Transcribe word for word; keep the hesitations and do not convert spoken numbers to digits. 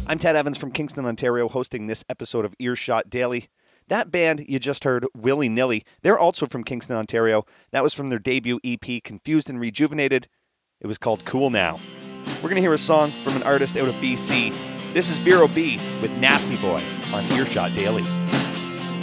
I'm Ted Evans from Kingston, Ontario, hosting this episode of Earshot Daily. That band you just heard, Willy Nilly, they're also from Kingston, Ontario. That was from their debut E P, Confused and Rejuvenated. It was called Cool Now. We're going to hear a song from an artist out of B C. This is Vero B with Nasty Boy on Earshot Daily.